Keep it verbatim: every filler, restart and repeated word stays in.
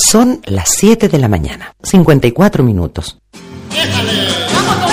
Son las siete de la mañana, cincuenta y cuatro minutos. ¡Déjale! ¡Vamos!